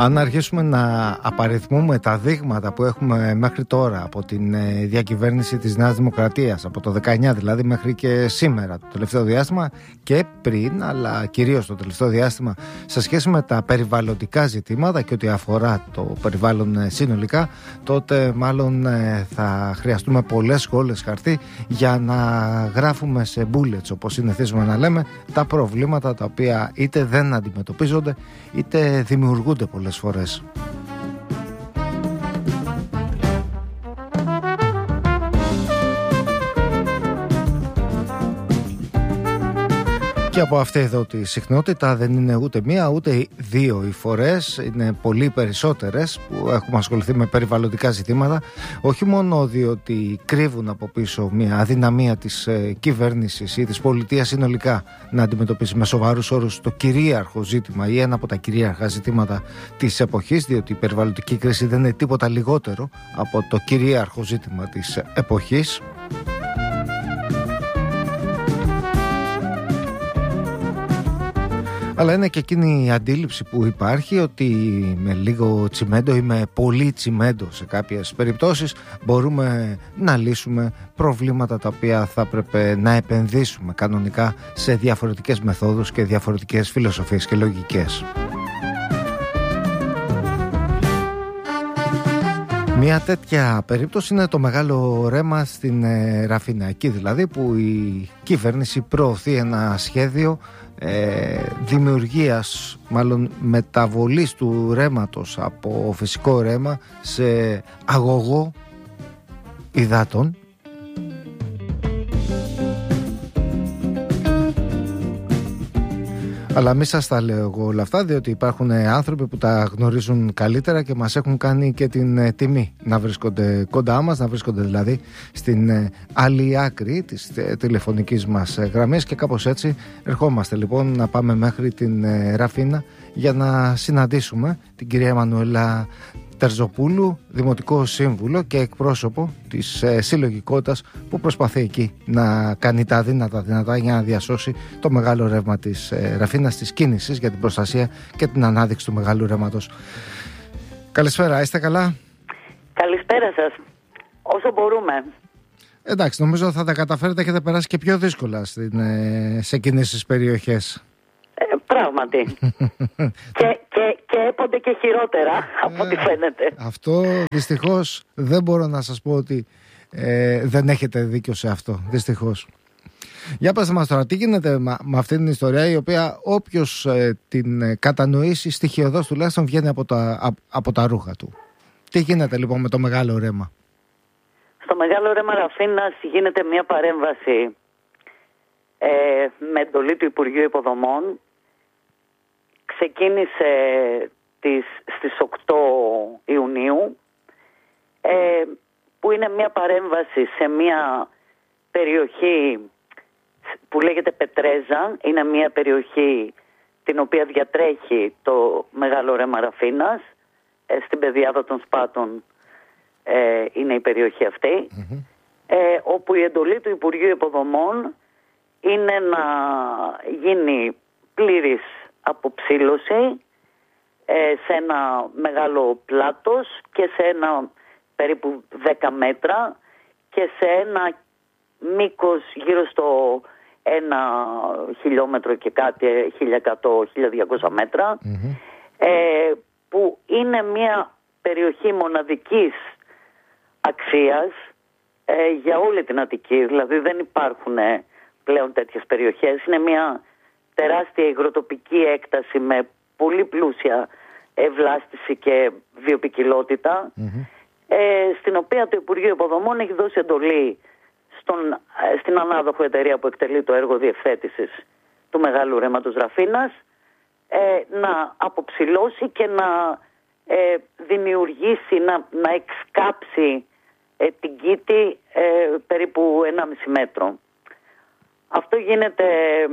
Αν αρχίσουμε να απαριθμούμε τα δείγματα που έχουμε μέχρι τώρα από την διακυβέρνηση της Νέας Δημοκρατίας, από το 19 δηλαδή μέχρι και σήμερα, το τελευταίο διάστημα και πριν, αλλά κυρίως το τελευταίο διάστημα, σε σχέση με τα περιβαλλοντικά ζητήματα και ό,τι αφορά το περιβάλλον συνολικά, τότε μάλλον θα χρειαστούμε πολλές σχόλες χαρτί για να γράφουμε σε bullets, όπως συνηθίζουμε να λέμε, τα προβλήματα τα οποία είτε δεν αντιμετωπίζονται είτε δημιουργούνται πολλές φορές. Και από αυτή εδώ τη συχνότητα δεν είναι ούτε μία ούτε δύο οι φορές, είναι πολύ περισσότερες που έχουμε ασχοληθεί με περιβαλλοντικά ζητήματα, όχι μόνο διότι κρύβουν από πίσω μια αδυναμία της κυβέρνησης ή της πολιτείας συνολικά να αντιμετωπίσει με σοβαρούς όρους το κυρίαρχο ζήτημα ή ένα από τα κυρίαρχα ζητήματα της εποχής, διότι η περιβαλλοντική κρίση δεν είναι τίποτα λιγότερο από το κυρίαρχο ζήτημα της εποχής. Αλλά είναι και εκείνη η αντίληψη που υπάρχει ότι με λίγο τσιμέντο ή με πολύ τσιμέντο σε κάποιες περιπτώσεις μπορούμε να λύσουμε προβλήματα τα οποία θα έπρεπε να επενδύσουμε κανονικά σε διαφορετικές μεθόδους και διαφορετικές φιλοσοφίες και λογικές. Μια τέτοια περίπτωση είναι το μεγάλο ρέμα στην Ραφίνα, εκεί δηλαδή που η κυβέρνηση προωθεί ένα σχέδιο δημιουργίας, μάλλον μεταβολής του ρέματος από φυσικό ρέμα σε αγωγό υδάτων. Αλλά μη σας τα λέω εγώ όλα αυτά, διότι υπάρχουν άνθρωποι που τα γνωρίζουν καλύτερα και μας έχουν κάνει και την τιμή να βρίσκονται κοντά μας, να βρίσκονται δηλαδή στην άλλη άκρη της τηλεφωνικής μας γραμμής, και κάπως έτσι ερχόμαστε λοιπόν να πάμε μέχρι την Ραφίνα για να συναντήσουμε την κυρία Εμμανουέλα Τερζοπούλου, Δημοτικό Σύμβουλο και εκπρόσωπο της συλλογικότητας που προσπαθεί εκεί να κάνει τα δυνατά για να διασώσει το μεγάλο ρεύμα της Ραφίνας, της κίνησης για την προστασία και την ανάδειξη του μεγάλου ρεύματος. Καλησπέρα, είστε καλά? Καλησπέρα σας, όσο μπορούμε. Εντάξει, νομίζω θα τα καταφέρετε, έχετε περάσει και πιο δύσκολα σε εκείνες τις περιοχές. Πράγματι. και έπονται και χειρότερα από ό,τι φαίνεται. Αυτό δυστυχώς δεν μπορώ να σας πω ότι δεν έχετε δίκιο σε αυτό, δυστυχώς. Για πέστε μας τώρα, τι γίνεται με αυτή την ιστορία, η οποία όποιος την κατανοήσει στοιχειωδώς τουλάχιστον βγαίνει από τα ρούχα του. Τι γίνεται λοιπόν με το μεγάλο ρέμα? Στο μεγάλο ρέμα Ραφίνας γίνεται μια παρέμβαση με εντολή του Υπουργείου Υποδομών. Ξεκίνησε στις 8 Ιουνίου, που είναι μια παρέμβαση σε μια περιοχή που λέγεται Πετρέζα. Είναι μια περιοχή την οποία διατρέχει το μεγάλο ρέμα Ραφίνας, στην πεδιάδα των Σπάτων είναι η περιοχή αυτή, όπου η εντολή του Υπουργείου Υποδομών είναι να γίνει πλήρης αποψήλωση σε ένα μεγάλο πλάτος και σε ένα περίπου 10 μέτρα και σε ένα μήκος γύρω στο 1 χιλιόμετρο και κάτι, 1100-1200 μέτρα, που είναι μια περιοχή μοναδικής αξίας για όλη την Αττική. Δηλαδή δεν υπάρχουν πλέον τέτοιες περιοχές. Είναι μια τεράστια υγροτοπική έκταση με πολύ πλούσια ευλάστηση και βιοποικιλότητα, στην οποία το Υπουργείο Υποδομών έχει δώσει εντολή στην ανάδοχο εταιρεία που εκτελεί το έργο διευθέτησης του μεγάλου ρέματος Ραφίνας να αποψηλώσει και να δημιουργήσει, να εξκάψει την κήτη περίπου 1,5 μέτρο. Αυτό γίνεται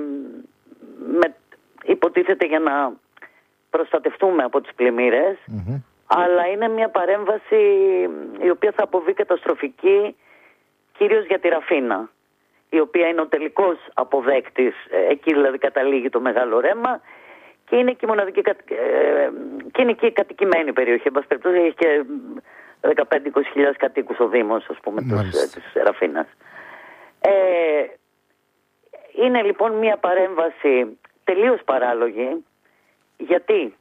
υποτίθεται για να προστατευτούμε από τις πλημμύρες, αλλά είναι μια παρέμβαση η οποία θα αποβεί καταστροφική κυρίως για τη Ραφίνα, η οποία είναι ο τελικός αποδέκτης, εκεί δηλαδή καταλήγει το μεγάλο ρέμα, και είναι και η μοναδική και είναι και η κατοικημένη περιοχή. Εν πάση περιπτώσει, έχει και 15-20 κατοίκους ο Δήμος, ας πούμε, της Ραφίνας. Είναι λοιπόν μια παρέμβαση τελείως παράλογη. Γιατί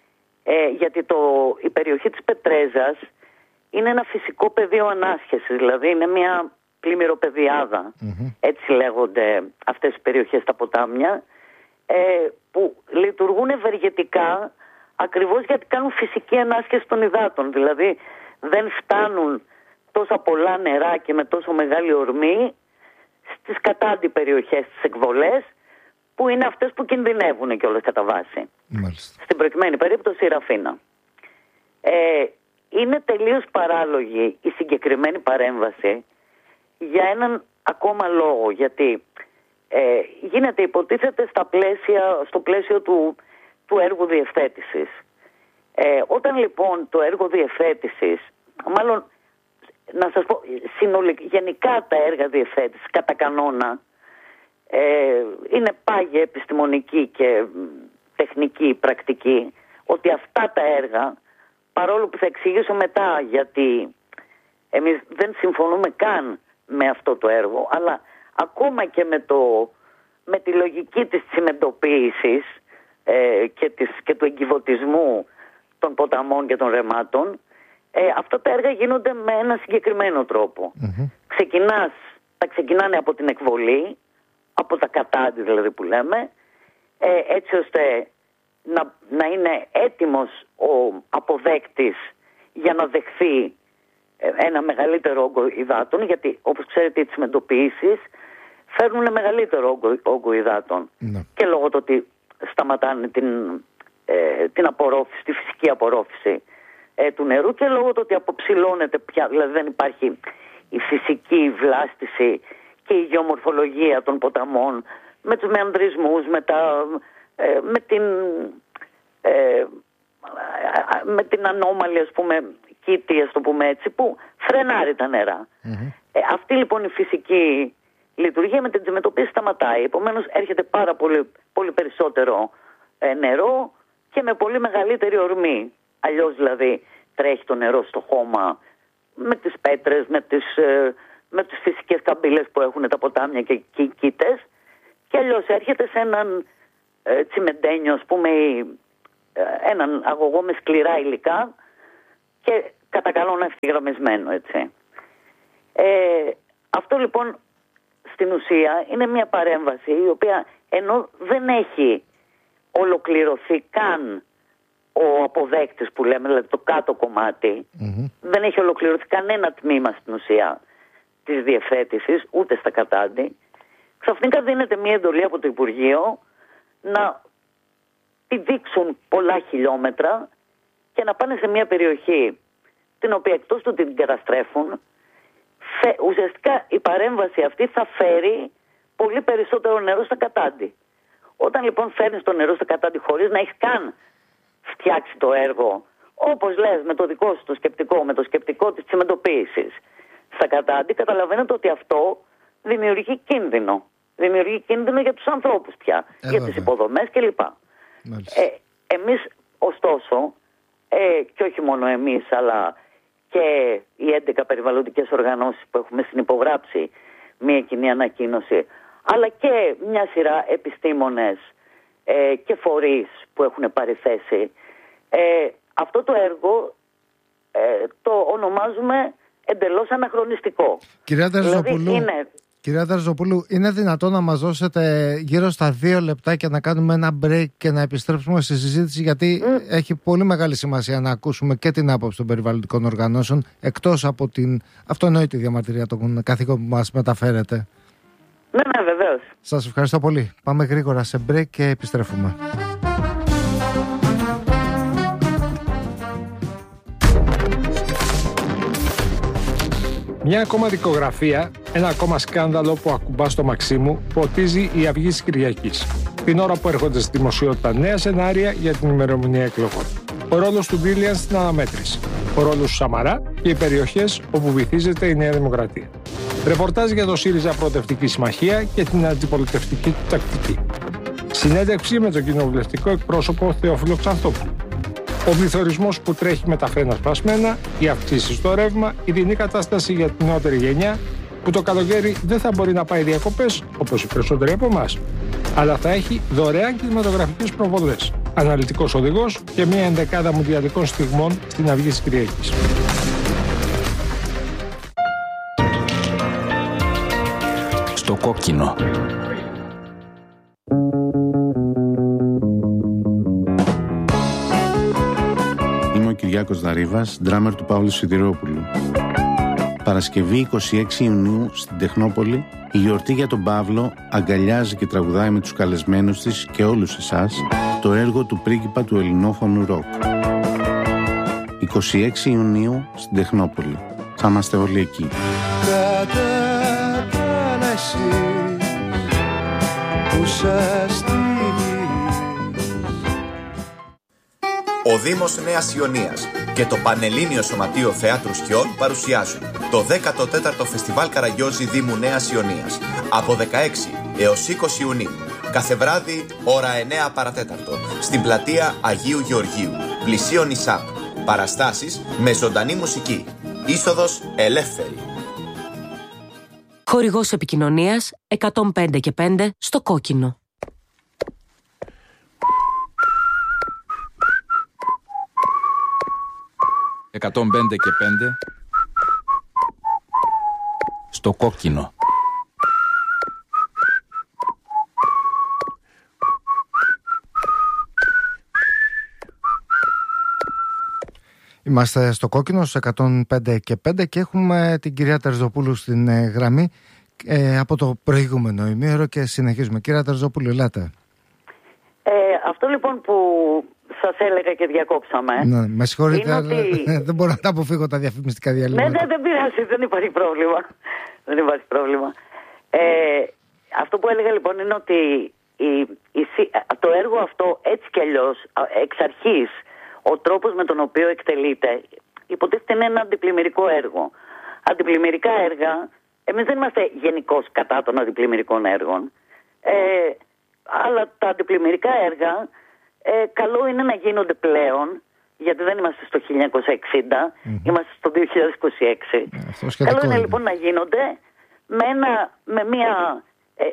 η περιοχή της Πετρέζας είναι ένα φυσικό πεδίο ανάσχεσης, δηλαδή είναι μια πλημμυροπεδιάδα, έτσι λέγονται αυτές οι περιοχές στα ποτάμια, που λειτουργούν ευεργετικά ακριβώς γιατί κάνουν φυσική ανάσχεση των υδάτων, δηλαδή δεν φτάνουν τόσα πολλά νερά και με τόσο μεγάλη ορμή στις κατάντι περιοχές, στις εκβολές, που είναι αυτές που κινδυνεύουν κιόλας κατά βάση. Μάλιστα. Στην προκειμένη περίπτωση η Ραφίνα. Είναι τελείως παράλογη η συγκεκριμένη παρέμβαση για έναν ακόμα λόγο, γιατί γίνεται υποτίθεται στο πλαίσιο του έργου διευθέτησης. Όταν λοιπόν το έργο διευθέτησης, μάλλον να σας πω, γενικά τα έργα διευθέτησης κατά κανόνα είναι πάγια επιστημονική και τεχνική πρακτική, ότι αυτά τα έργα, παρόλο που θα εξηγήσω μετά γιατί εμείς δεν συμφωνούμε καν με αυτό το έργο, αλλά ακόμα και με τη λογική της τσιμεντοποίησης και του εγκιβωτισμού των ποταμών και των ρεμάτων, αυτά τα έργα γίνονται με ένα συγκεκριμένο τρόπο. Τα ξεκινάνε από την εκβολή, από τα κατάντι δηλαδή που λέμε, έτσι ώστε να είναι έτοιμος ο αποδέκτης για να δεχθεί ένα μεγαλύτερο όγκο υδάτων, γιατί όπως ξέρετε οι τσιμεντοποιήσεις φέρνουν μεγαλύτερο όγκο υδάτων, και λόγω του ότι σταματάνε την απορρόφηση, τη φυσική απορρόφηση του νερού, και λόγω του ότι αποψηλώνεται πια, δηλαδή δεν υπάρχει η φυσική βλάστηση και η γεωμορφολογία των ποταμών με τους μεανδρισμούς, με την ανώμαλη, ας πούμε, κήτη, ας το πούμε έτσι, που φρενάρει τα νερά. Αυτή λοιπόν η φυσική λειτουργία με την τσιμεντοποίηση σταματάει. Επομένως έρχεται πάρα πολύ περισσότερο νερό και με πολύ μεγαλύτερη ορμή. Αλλιώς δηλαδή τρέχει το νερό στο χώμα με τις πέτρες, με τις φυσικές καμπύλες που έχουν τα ποτάμια και οι κήτες, και αλλιώς έρχεται σε έναν τσιμεντένιο, ας πούμε, έναν αγωγό με σκληρά υλικά και κατά κανόνα ευθυγραμμισμένο, έτσι. Αυτό λοιπόν στην ουσία είναι μια παρέμβαση η οποία, ενώ δεν έχει ολοκληρωθεί καν ο αποδέκτης που λέμε, δηλαδή το κάτω κομμάτι, δεν έχει ολοκληρωθεί κανένα τμήμα στην ουσία της διευθέτησης, ούτε στα κατάντι, ξαφνικά δίνεται μια εντολή από το Υπουργείο να πηδήξουν πολλά χιλιόμετρα και να πάνε σε μια περιοχή την οποία εκτός του την καταστρέφουν, ουσιαστικά η παρέμβαση αυτή θα φέρει πολύ περισσότερο νερό στα κατάντι. Όταν λοιπόν φέρνεις το νερό στα κατάντι χωρίς να έχεις καν φτιάξει το έργο, όπως λες, με το δικό σου το σκεπτικό, με το σκεπτικό της τσιμεντοποίησης στα κατάντι, καταλαβαίνετε ότι αυτό δημιουργεί κίνδυνο. Δημιουργεί κίνδυνο για τους ανθρώπους πια, για τις υποδομές κλπ. Εμείς ωστόσο, και όχι μόνο εμείς, αλλά και οι 11 περιβαλλοντικές οργανώσεις που έχουμε συνυπογράψει μια κοινή ανακοίνωση, αλλά και μια σειρά επιστήμονες και φορείς που έχουν πάρει θέση, αυτό το έργο το ονομάζουμε εντελώς αναχρονιστικό. Κυρία Τερζοπούλου, είναι δυνατόν να μας δώσετε γύρω στα 2 λεπτάκια να κάνουμε ένα break και να επιστρέψουμε στη συζήτηση, γιατί έχει πολύ μεγάλη σημασία να ακούσουμε και την άποψη των περιβαλλοντικών οργανώσεων, εκτός από την αυτονόητη διαμαρτυρία των καθήκων που μας μεταφέρετε. Ναι, βεβαίως. Σας ευχαριστώ πολύ. Πάμε γρήγορα σε break και επιστρέφουμε. Μια ακόμα δικογραφία, ένα ακόμα σκάνδαλο που ακουμπά στο μαξί μου, ποτίζει η Αυγή της Κυριακής. Την ώρα που έρχονται στη δημοσιότητα νέα σενάρια για την ημερομηνία εκλογών. Ο ρόλος του Μπίλιαν στην αναμέτρηση. Ο ρόλος του Σαμαρά και οι περιοχές όπου βυθίζεται η Νέα Δημοκρατία. Ρεπορτάζ για το ΣΥΡΙΖΑ Προοδευτική Συμμαχία και την αντιπολιτευτική του τακτική. Συνέντευξη με τον κοινοβουλευτικό εκπρόσωπο Θεόφιλο Ξανθόπουλο. Ο πληθωρισμός που τρέχει με τα φρένα σπασμένα, οι αυξήσεις στο ρεύμα, η δινή κατάσταση για την νεότερη γενιά, που το καλοκαίρι δεν θα μπορεί να πάει διακοπές, όπως οι περισσότεροι από εμάς, αλλά θα έχει δωρεάν κινηματογραφικές προβολές, αναλυτικός οδηγός και μια ενδεκάδα μουντιαλικών στιγμών στην αυγή της Κυριακής. Στο κόκκινο. Είμαι ο Κυριάκος Δαρίβας, ντράμερ του Παύλου Σιδηρόπουλου. Παρασκευή 26 Ιουνίου στην Τεχνόπολη, η γιορτή για τον Παύλο αγκαλιάζει και τραγουδάει με τους καλεσμένους της και όλους εσάς το έργο του πρίγκιπα του ελληνόφωνου ροκ. 26 Ιουνίου στην Τεχνόπολη. Θα είμαστε όλοι εκεί. Ο Δήμος Νέας Ιωνίας και το Πανελλήνιο Σωματείο Θεάτρου Σκιών παρουσιάζουν το 14ο Φεστιβάλ Καραγκιόζη Δήμου Νέας Ιωνίας από 16 έως 20 Ιουνίου. Κάθε βράδυ, ώρα 9 παρατέταρτο, στην πλατεία Αγίου Γεωργίου, πλησίον ΙΣΑΠ. Παραστάσεις με ζωντανή μουσική. Είσοδος ελεύθερη. Χορηγός επικοινωνίας 105 και 5 στο κόκκινο. «105 και 5» στο κόκκινο. Είμαστε στο κόκκινο στους 105 και 5 και έχουμε την κυρία Τερζοπούλου στην γραμμή από το προηγούμενο ημίωρο και συνεχίζουμε. Κυρία Τερζοπούλου, ελάτε. Αυτό λοιπόν που σας έλεγα και διακόψαμε. Ναι, με συγχωρείτε, ότι... δεν μπορώ να τα αποφύγω τα διαφημιστικά διαλύματα. Ναι, δεν πειράζει, δεν υπάρχει πρόβλημα. Δεν υπάρχει πρόβλημα. Αυτό που έλεγα λοιπόν είναι ότι το έργο αυτό έτσι κι αλλιώς εξ αρχής ο τρόπος με τον οποίο εκτελείται υποτίθεται είναι ένα αντιπλημμυρικό έργο. Αντιπλημμυρικά έργα, εμείς δεν είμαστε γενικώς κατά των αντιπλημμυρικών έργων, αλλά τα αντιπλημμυρικά έργα καλό είναι να γίνονται πλέον, γιατί δεν είμαστε στο 1960, είμαστε στο 2026. Καλό είναι λοιπόν να γίνονται με μια